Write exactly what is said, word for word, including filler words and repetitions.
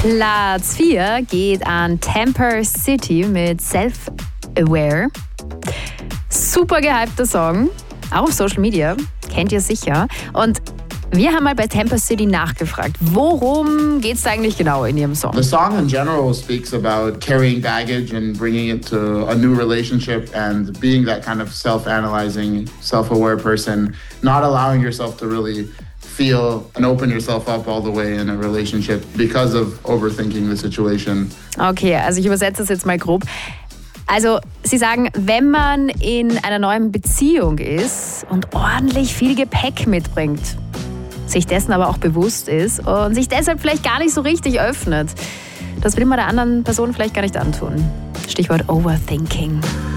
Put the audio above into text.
Platz vier geht an Temper City mit Self-Aware. Super gehypter Song, auch auf Social Media, kennt ihr sicher. Und wir haben mal bei Temper City nachgefragt, worum geht es eigentlich genau in ihrem Song? The song in general speaks about carrying baggage and bringing it to a new relationship and being that kind of self-analyzing, self-aware person, not allowing yourself to really feel and open yourself up all the way in a relationship because of overthinking the situation. Okay, also ich übersetze das jetzt mal grob. Also Sie sagen, wenn man in einer neuen Beziehung ist und ordentlich viel Gepäck mitbringt, sich dessen aber auch bewusst ist und sich deshalb vielleicht gar nicht so richtig öffnet, das will man der anderen Person vielleicht gar nicht antun. Stichwort Overthinking.